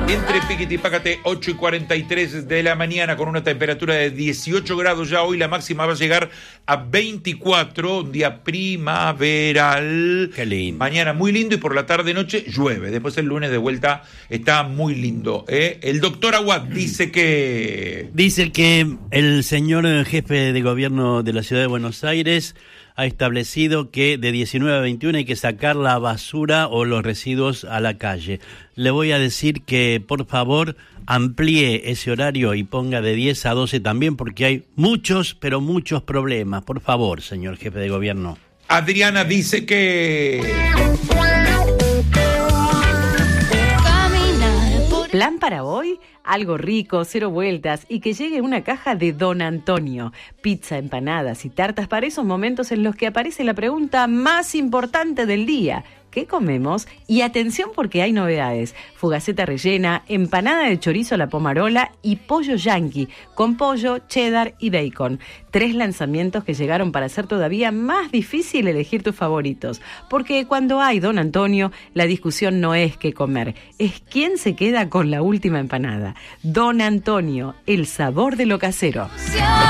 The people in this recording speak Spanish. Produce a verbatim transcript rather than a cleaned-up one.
Entre Piquete y Pácate, ocho y cuarenta y tres de la mañana, con una temperatura de dieciocho grados ya. Hoy la máxima va a llegar a veinticuatro, un día primaveral. Qué lindo. Mañana muy lindo y por la tarde-noche llueve. Después el lunes de vuelta está muy lindo, ¿eh? El doctor Aguad dice que... Dice que el señor jefe de gobierno de la ciudad de Buenos Aires ha establecido que de diecinueve a veintiuno hay que sacar la basura o los residuos a la calle. Le voy a decir que, por favor, amplíe ese horario y ponga de diez a doce también, porque hay muchos, pero muchos problemas. Por favor, señor jefe de gobierno. Adriana dice que... Plan para hoy, algo rico, cero vueltas y que llegue una caja de Don Antonio. Pizza, empanadas y tartas para esos momentos en los que aparece la pregunta más importante del día. ¿Qué comemos? Y atención porque hay novedades. Fugaceta rellena, empanada de chorizo a la pomarola y pollo yanqui, con pollo, cheddar y bacon. Tres lanzamientos que llegaron para hacer todavía más difícil elegir tus favoritos. Porque cuando hay Don Antonio, la discusión no es qué comer, es quién se queda con la última empanada. Don Antonio, el sabor de lo casero.